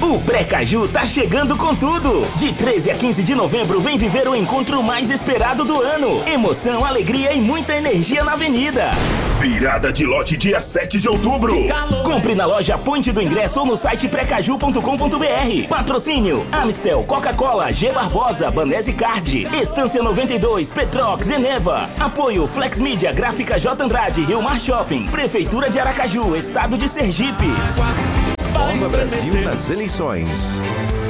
O Pré-Caju tá chegando com tudo! De 13 a 15 de novembro, vem viver o encontro mais esperado do ano. Emoção, alegria e muita energia na avenida. Virada de lote dia 7 de outubro. Compre na loja Ponte do Ingresso ou no site precaju.com.br. Patrocínio: Amistel, Coca-Cola, G Barbosa, Banese Card, Estância 92, Petrox, Eneva. Apoio: Flex Mídia, Gráfica J. Andrade, Rio Mar Shopping, Prefeitura de Aracaju, Estado de Sergipe. Nova Brasil nas eleições.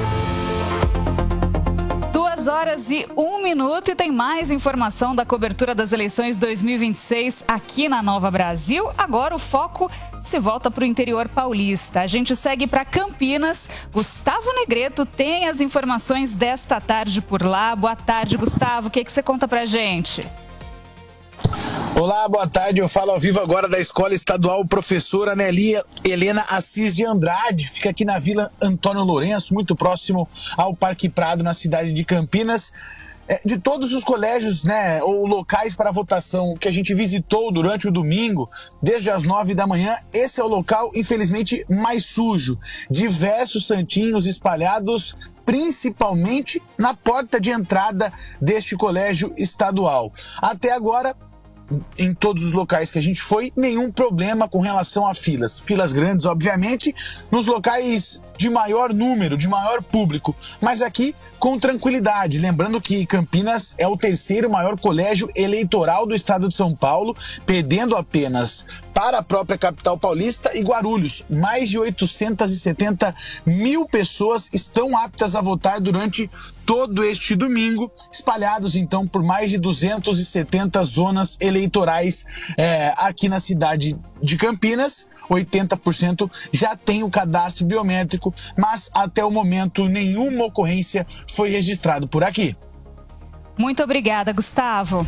2h01 e tem mais informação da cobertura das eleições 2026 aqui na Nova Brasil. Agora o foco se volta para o interior paulista. A gente segue para Campinas. Gustavo Negreto tem as informações desta tarde por lá. Boa tarde, Gustavo. O que você conta pra gente? Olá, boa tarde. Eu falo ao vivo agora da Escola Estadual Professora Anélia Helena Assis de Andrade. Fica aqui na Vila Antônio Lourenço, muito próximo ao Parque Prado, na cidade de Campinas. De todos os colégios, né, ou locais para votação que a gente visitou durante o domingo, desde as 9 da manhã, esse é o local, infelizmente, mais sujo. Diversos santinhos espalhados, principalmente na porta de entrada deste colégio estadual. Até agora, em todos os locais que a gente foi, nenhum problema com relação a filas. Filas grandes, obviamente, nos locais de maior número, de maior público. Mas aqui, com tranquilidade. Lembrando que Campinas é o terceiro maior colégio eleitoral do estado de São Paulo, perdendo apenas para a própria capital paulista e Guarulhos. Mais de 870 mil pessoas estão aptas a votar durante todo este domingo, espalhados então por mais de 270 zonas eleitorais aqui na cidade de Campinas. 80% já tem o cadastro biométrico, mas até o momento nenhuma ocorrência foi registrada por aqui. Muito obrigada, Gustavo.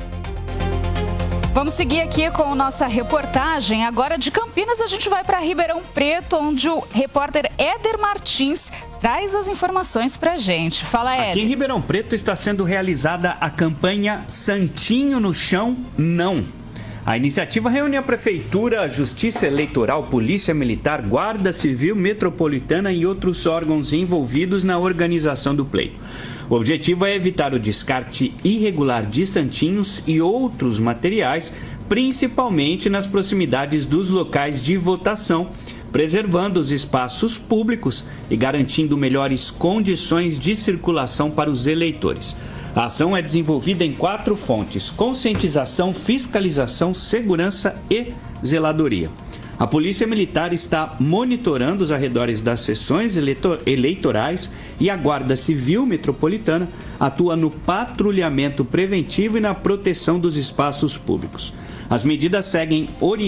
Vamos seguir aqui com a nossa reportagem. Agora de Campinas a gente vai para Ribeirão Preto, onde o repórter Éder Martins traz as informações pra gente. Fala, Éder. Aqui em Ribeirão Preto está sendo realizada a campanha Santinho no Chão, Não. A iniciativa reúne a Prefeitura, a Justiça Eleitoral, Polícia Militar, Guarda Civil Metropolitana e outros órgãos envolvidos na organização do pleito. O objetivo é evitar o descarte irregular de santinhos e outros materiais, principalmente nas proximidades dos locais de votação, preservando os espaços públicos e garantindo melhores condições de circulação para os eleitores. A ação é desenvolvida em 4 fontes: conscientização, fiscalização, segurança e zeladoria. A Polícia Militar está monitorando os arredores das sessões eleitorais e a Guarda Civil Metropolitana atua no patrulhamento preventivo e na proteção dos espaços públicos. As medidas seguem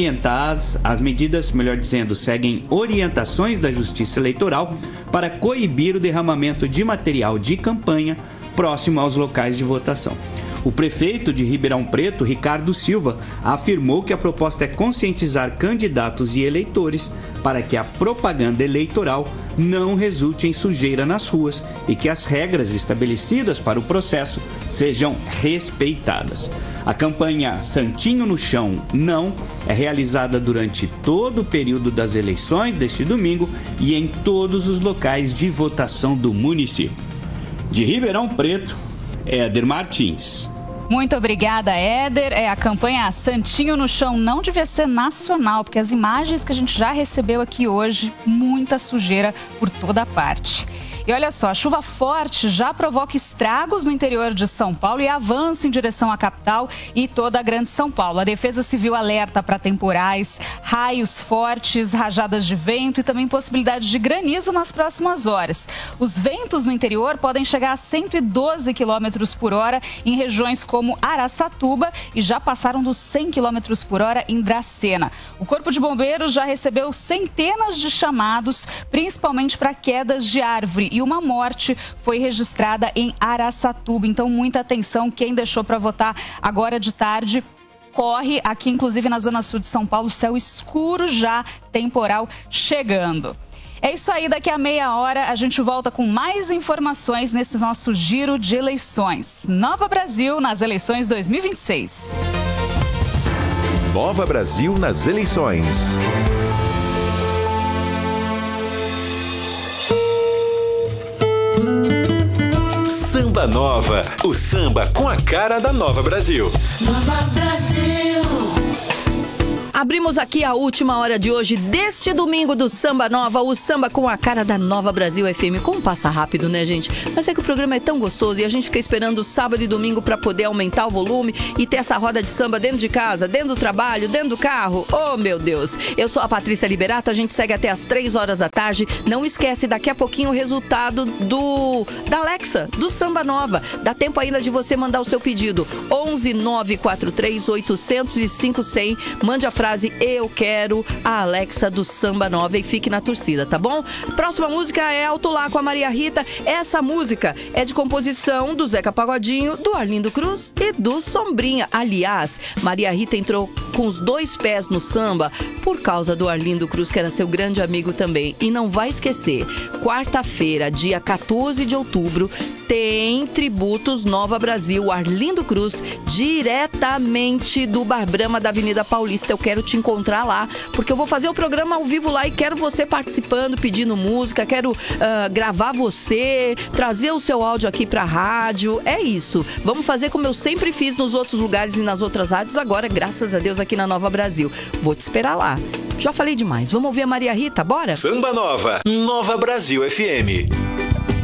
orientações da Justiça Eleitoral para coibir o derramamento de material de campanha próximo aos locais de votação. O prefeito de Ribeirão Preto, Ricardo Silva, afirmou que a proposta é conscientizar candidatos e eleitores para que a propaganda eleitoral não resulte em sujeira nas ruas e que as regras estabelecidas para o processo sejam respeitadas. A campanha Santinho no Chão, Não é realizada durante todo o período das eleições deste domingo e em todos os locais de votação do município. De Ribeirão Preto, Éder Martins. Muito obrigada, Éder. A campanha Santinho no Chão não devia ser nacional, porque as imagens que a gente já recebeu aqui hoje, muita sujeira por toda parte. E olha só, a chuva forte já provoca estragos no interior de São Paulo e avança em direção à capital e toda a Grande São Paulo. A Defesa Civil alerta para temporais, raios fortes, rajadas de vento e também possibilidade de granizo nas próximas horas. Os ventos no interior podem chegar a 112 km por hora em regiões como Araçatuba e já passaram dos 100 km por hora em Dracena. O Corpo de Bombeiros já recebeu centenas de chamados, principalmente para quedas de árvore. E uma morte foi registrada em Araçatuba. Então, muita atenção. Quem deixou para votar agora de tarde, corre. Aqui, inclusive, na zona sul de São Paulo, céu escuro já, temporal chegando. É isso aí, daqui a meia hora a gente volta com mais informações nesse nosso giro de eleições. Nova Brasil nas eleições 2026. Nova Brasil nas eleições. Samba Nova, o samba com a cara da Nova Brasil. Nova Brasil. Abrimos aqui a última hora de hoje, deste domingo do Samba Nova, o samba com a cara da Nova Brasil FM. Como passa rápido, né, gente? Mas é que o programa é tão gostoso e a gente fica esperando sábado e domingo pra poder aumentar o volume e ter essa roda de samba dentro de casa, dentro do trabalho, dentro do carro. Oh, meu Deus! Eu sou a Patrícia Liberato, a gente segue até as 3 horas da tarde. Não esquece, daqui a pouquinho o resultado da Alexa, do Samba Nova. Dá tempo ainda de você mandar o seu pedido. 11 943 805 100. Mande a frase "Eu quero a Alexa do Samba Nova" e fique na torcida, tá bom? Próxima música é Alto Lá com a Maria Rita. Essa música é de composição do Zeca Pagodinho, do Arlindo Cruz e do Sombrinha. Aliás, Maria Rita entrou com os 2 pés no samba por causa do Arlindo Cruz, que era seu grande amigo também. E não vai esquecer, quarta-feira, dia 14 de outubro, tem Tributos Nova Brasil, Arlindo Cruz, diretamente do Bar Brahma da Avenida Paulista. Eu quero te encontrar lá, porque eu vou fazer o programa ao vivo lá e quero você participando, pedindo música, quero gravar você, trazer o seu áudio aqui pra rádio. É isso. Vamos fazer como eu sempre fiz nos outros lugares e nas outras rádios, agora, graças a Deus, aqui na Nova Brasil. Vou te esperar lá. Já falei demais. Vamos ouvir a Maria Rita, bora? Samba Nova, Nova Brasil FM.